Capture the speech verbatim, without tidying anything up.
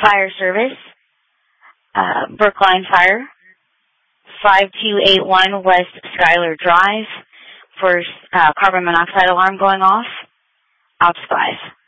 Fire Service, uh, Brookline Fire, five two eight one West Schuyler Drive, for uh, carbon monoxide alarm going off. Out to five.